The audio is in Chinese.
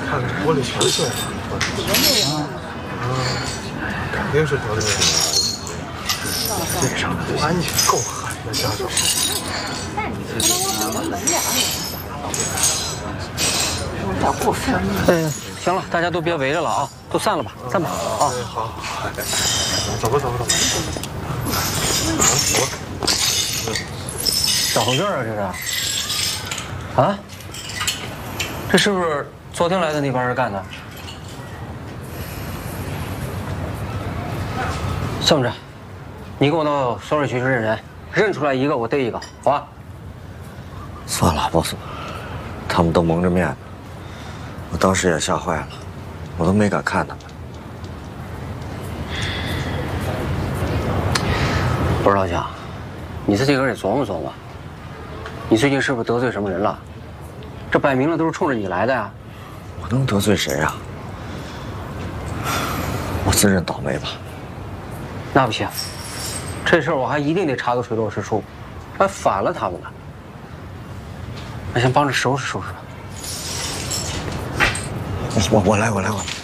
看这玻璃全碎了，肯定是得罪人了。这长得关系够狠的家长。 有点过分了。 行了，大家都别围着了啊，都散了吧，散吧啊。 好，走吧。 怎么回事啊？这是？啊？这是不是昨天来的那帮人干的？这么着，你跟我到搜水局认人，认出来一个我逮一个，好吧？ 算了，boss，他们都蒙着面呢，我当时也吓坏了，我都没敢看他们。 不是老蒋，你自己个儿也琢磨琢磨，你最近是不是得罪什么人了？这摆明了都是冲着你来的呀！ 我能得罪谁啊？我自认倒霉吧。 那不行，这事儿我还一定得查个水落石出，还反了他们了。那先帮着收拾收拾吧。 我来。